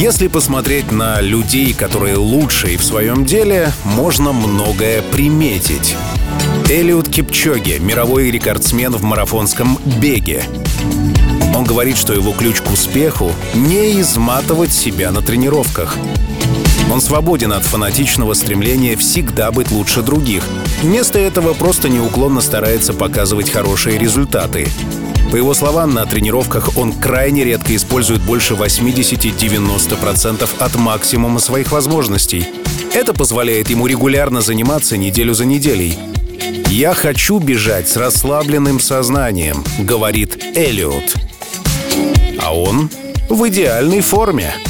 Если посмотреть на людей, которые лучшие в своем деле, можно многое приметить. Элиуд Кипчоге — мировой рекордсмен в марафонском беге. Он говорит, что его ключ к успеху — не изматывать себя на тренировках. Он свободен от фанатичного стремления всегда быть лучше других. Вместо этого просто неуклонно старается показывать хорошие результаты. По его словам, на тренировках он крайне редко использует больше 80-90% от максимума своих возможностей. Это позволяет ему регулярно заниматься неделю за неделей. «Я хочу бежать с расслабленным сознанием», — говорит Элиуд. А он в идеальной форме.